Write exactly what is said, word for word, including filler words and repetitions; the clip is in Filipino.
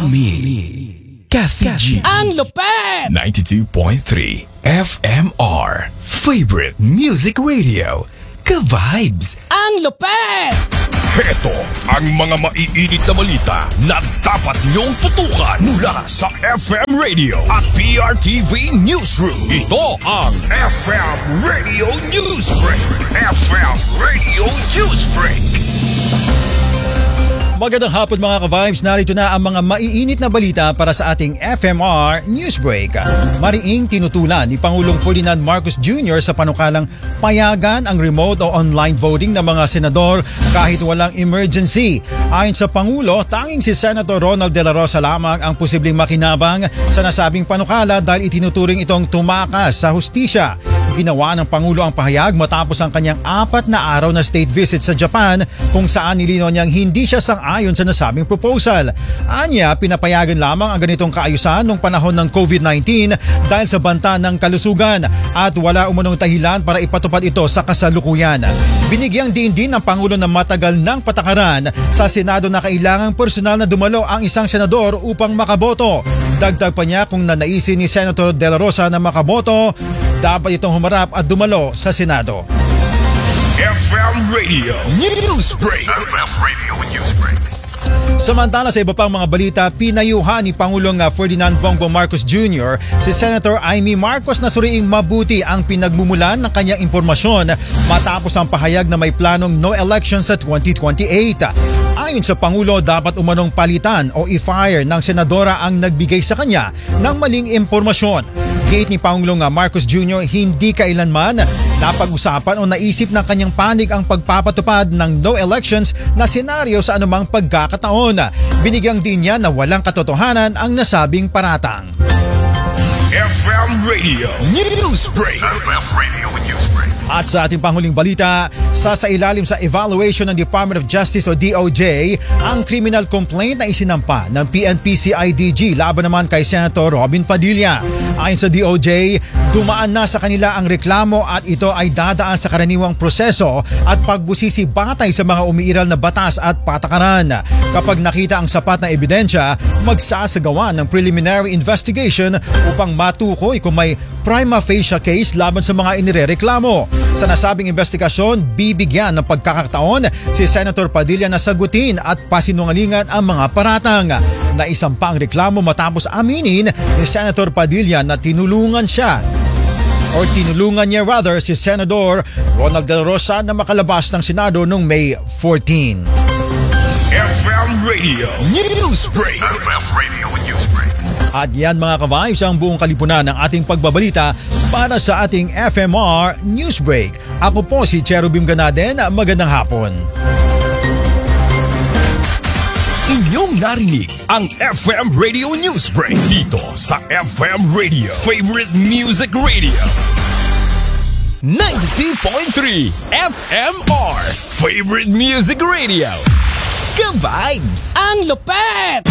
Mami, Kathy G. Ang lupet! ninety-two point three F M R. Favorite Music Radio. Ka-vibes. Ang lupet! Heto ang mga maiinit na balita na dapat niyong tutukan mula sa F M Radio at P R T V Newsroom. Ito ang F M Radio Newsbreak. F M Radio Newsbreak. Magandang hapon mga ka-vibes, narito na ang mga maiinit na balita para sa ating F M R Newsbreak. Mariing tinutulan ni Pangulong Ferdinand Marcos Junior sa panukalang payagan ang remote o online voting ng mga senador kahit walang emergency. Ayon sa Pangulo, tanging si Senator Ronald De La Rosa lamang ang posibleng makinabang sa nasabing panukala dahil itinuturing itong tumakas sa hustisya. Ginawa ng Pangulo ang pahayag matapos ang kanyang apat na araw na state visit sa Japan kung saan nilinaw niyang hindi siya sang-ayon sa nasabing proposal. Anya, pinapayagan lamang ang ganitong kaayusan nung panahon ng COVID nineteen dahil sa banta ng kalusugan at wala umunong dahilan para ipatupad ito sa kasalukuyan. Binigyang diin din ng Pangulo na matagal ng patakaran sa Senado na kailangang personal na dumalo ang isang senador upang makaboto. Dagdag pa niya kung nanaisin ni Senator De La Rosa na makaboto, dapat itong humarap at dumalo sa Senado. F M Radio Newsbreak. F M Radio Newsbreak. Samantala sa iba pang mga balita, pinayuhan ni Pangulong Ferdinand Bongbong Marcos Junior si Senator Amy Marcos na suriing mabuti ang pinagmumulan ng kanyang impormasyon matapos ang pahayag na may planong no elections sa twenty twenty-eight. Ayon sa Pangulo, dapat umanong palitan o i-fire ng senadora ang nagbigay sa kanya ng maling impormasyon. Gate ni Pangulong Marcos Junior, hindi kailanman napag-usapan o naisip ng kanyang panig ang pagpapatupad ng no elections na senaryo sa anumang pagkakataon. Binigyang din niya na walang katotohanan ang nasabing paratang. F M Radio Newsbreak. F M Radio Newsbreak. At sa ating panghuling balita, sasailalim sa evaluation ng Department of Justice o D O J ang criminal complaint na isinampa ng P N P C I D G laban naman kay Senator Robin Padilla. Ayon sa D O J, dumaan na sa kanila ang reklamo at ito ay dadaan sa karaniwang proseso at pagbusisi batay sa mga umiiral na batas at patakaran. Kapag nakita ang sapat na ebidensya, magsasagawa ng preliminary investigation upang matukoy kung may prima facie case laban sa mga inirereklamo. Sa nasabing investigasyon, bibigyan ng pagkakataon si Senator Padilla na sagutin at pasinungalingan ang mga paratang. Naisampa ang reklamo matapos aminin ni Senator Padilla na tinulungan siya or tinulungan niya rather si Senador Ronald De La Rosa na makalabas ng Senado noong May fourteenth. F M Radio Newsbreak. F M Radio Newsbreak. At yan mga ka-vibes ang buong kalipunan ng ating pagbabalita para sa ating F M R Newsbreak. Ako po si Cherubim Ganaden, magandang hapon. Inyong narinig ang F M Radio Newsbreak dito sa F M Radio Favorite Music Radio ninety-two point three F M R Favorite Music Radio. Ka-vibes! Ang lupet!